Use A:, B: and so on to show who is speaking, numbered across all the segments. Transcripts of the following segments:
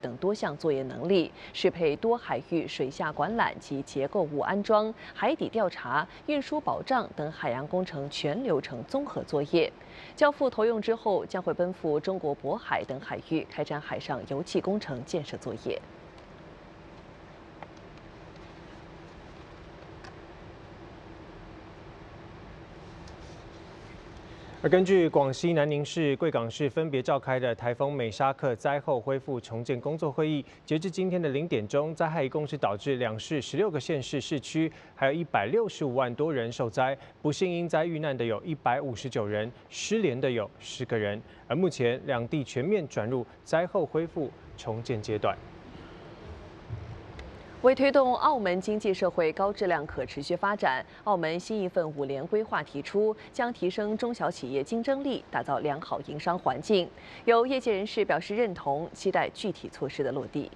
A: 等多项作业能力，适配多海域水下管缆及结构物安装、海底调查、运输保障等海洋工程全流程综合作业。交付投用之后，将会奔赴中国渤海等海域开展海上油气工程建设作业。
B: 而根据广西南宁市、贵港市分别召开的台风美沙克灾后恢复重建工作会议，截至今天的0点钟，灾害一共是导致两市16个县市市区，还有165万多人受灾，不幸因灾遇难的有159人，失联的有10个人。而目前两地全面转入灾后恢复重建阶段。
A: 为推动澳门经济社会高质量可持续发展，澳门新一份5年规划提出，将提升中小企业竞争力，打造良好营商环境。有业界人士表示认同，期待具体措施的落地。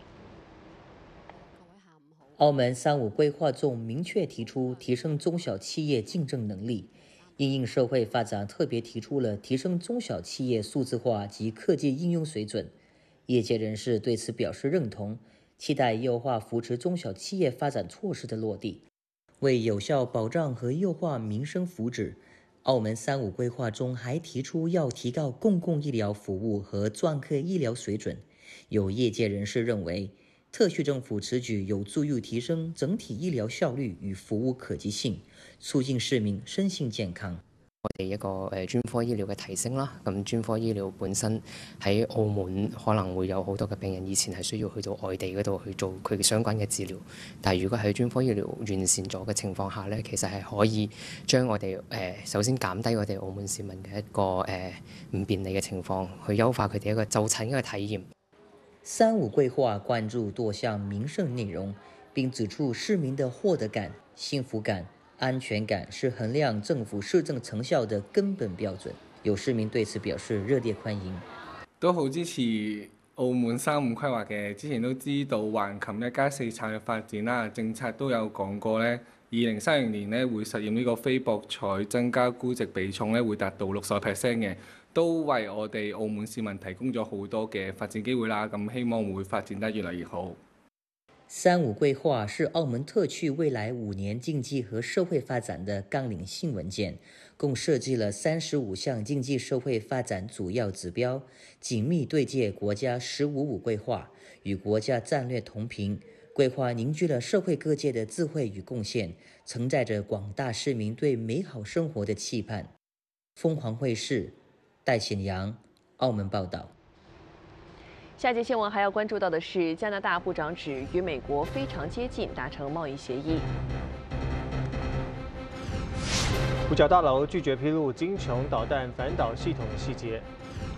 C: 澳门3.5规划中明确提出提升中小企业竞争能力，因应社会发展，特别提出了提升中小企业数字化及科技应用水准。业界人士对此表示认同。 期待优化扶持中小企业发展措施的落地，为有效保障和优化民生福祉，澳门3.5规划中还提出要提高公共医疗服务和专科医疗水准。有业界人士认为，特区政府此举有助于提升整體醫療效率與服務可及性，促進市民身心健康。
D: 我哋一個專科醫療嘅提升啦，咁專科醫療本身喺澳門可能會有好多嘅病人以前係需要去到外地嗰度去做佢嘅相關嘅治療，但係如果喺專科醫療完善咗嘅情況下咧，其實係可以將我哋首先減低我哋澳門市民嘅一個唔便利嘅情況，去優化佢哋一個就診嘅體驗。
C: 3.5規劃關注多項民生內容，並指出市民的獲得感、幸福感。 安全感是衡量政府施政成效的根本標準，有市民對此表示熱烈歡迎。
E: 都好支持澳門3.5規劃嘅，之前都知道橫琴1+4策略發展啦，政策都有講過咧，2030年咧會實現呢個非博彩增加估值比重咧會達到60% 嘅，都為我哋澳門市民提供咗好多嘅發展機會啦，咁希望會發展得越來越好。
C: 3.5規劃是澳門特區未來5年經濟和社會發展的綱領性文件，共設計了35項經濟社會發展主要指標，緊密對接國家15.5規劃，與國家戰略同頻。規劃凝聚了社會各界的智慧與貢獻，承載着廣大市民對美好生活的期盼。鳳凰衛視戴顯陽，澳門報道。
A: 下节新闻还要关注到的是，加拿大部长指与美国非常接近，达成贸易协议。
B: 五角大楼拒绝披露金琼导弹反导系统的细节。